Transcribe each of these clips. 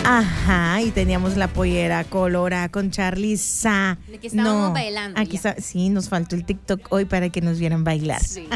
Ajá, y teníamos la pollera colorada con Charly Sa. De que estábamos bailando. Aquí sí, nos faltó el TikTok hoy para que nos vieran bailar. Sí.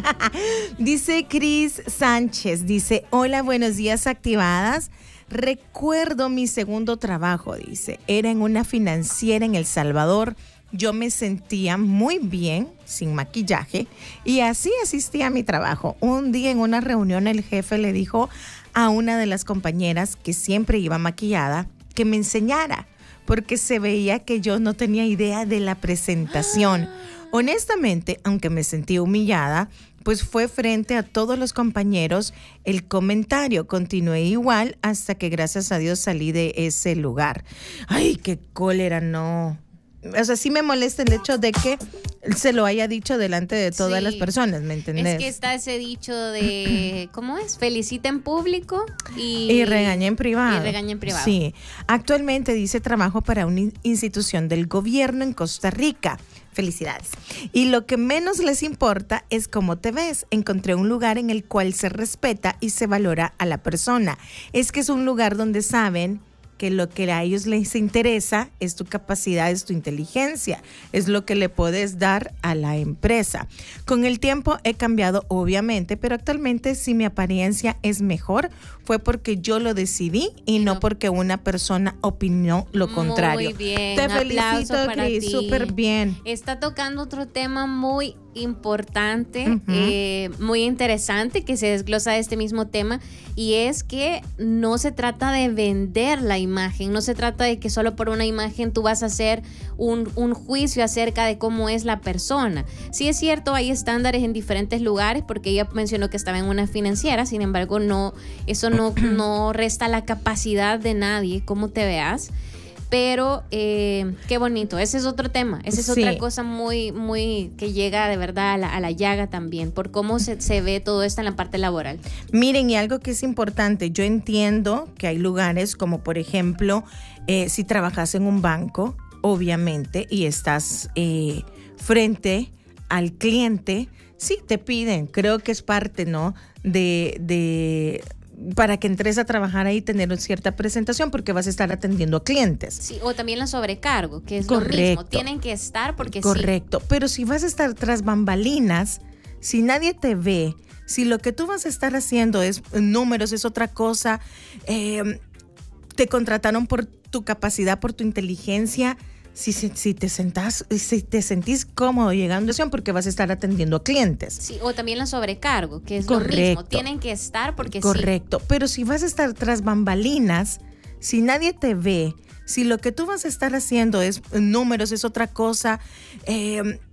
Dice Cris Sánchez, dice, hola, buenos días, activadas. Recuerdo mi segundo trabajo, dice, era en una financiera en El Salvador. Yo me sentía muy bien, sin maquillaje, y así asistía a mi trabajo. Un día en una reunión el jefe le dijo a una de las compañeras que siempre iba maquillada que me enseñara, porque se veía que yo no tenía idea de la presentación. Honestamente, aunque me sentí humillada, pues fue frente a todos los compañeros el comentario. Continué igual hasta que gracias a Dios salí de ese lugar. Ay, qué cólera, no. O sea, sí me molesta el hecho de que se lo haya dicho delante de todas las personas, ¿me entendés? Es que está ese dicho de, ¿cómo es? Felicita en público y regaña en privado. Y regaña en privado. Sí. Actualmente dice trabajo para una institución del gobierno en Costa Rica. Felicidades. Y lo que menos les importa es cómo te ves. Encontré un lugar en el cual se respeta y se valora a la persona. Es que es un lugar donde saben que lo que a ellos les interesa es tu capacidad, es tu inteligencia, es lo que le puedes dar a la empresa. Con el tiempo he cambiado, obviamente, pero actualmente si mi apariencia es mejor, fue porque yo lo decidí y no porque una persona opinó lo contrario. Muy bien. Te felicito, Cris, súper bien. Está tocando otro tema muy importante, muy interesante que se desglosa de este mismo tema, y es que no se trata de vender la imagen, no se trata de que solo por una imagen tú vas a hacer un juicio acerca de cómo es la persona. Sí es cierto, hay estándares en diferentes lugares, porque ella mencionó que estaba en una financiera, sin embargo eso no resta la capacidad de nadie, cómo te veas. Pero qué bonito, ese es otro tema, esa es otra cosa muy, muy que llega de verdad a la llaga también, por cómo se ve todo esto en la parte laboral. Miren, y algo que es importante, yo entiendo que hay lugares como por ejemplo, si trabajas en un banco, obviamente, y estás frente al cliente, sí te piden, creo que es parte, ¿no? Para que entres a trabajar ahí, tener cierta presentación, porque vas a estar atendiendo a clientes. Sí, o también la sobrecargo, que es correcto, lo mismo. Tienen que estar porque correcto. Pero si vas a estar tras bambalinas, si nadie te ve, si lo que tú vas a estar haciendo es números, es otra cosa, te contrataron por tu capacidad, por tu inteligencia. Si te sentís cómodo llegando a acción, porque vas a estar atendiendo a clientes. Sí, o también la sobrecargo, que es correcto, lo mismo. Tienen que estar porque correcto. Pero si vas a estar tras bambalinas, si nadie te ve, si lo que tú vas a estar haciendo es números, es otra cosa,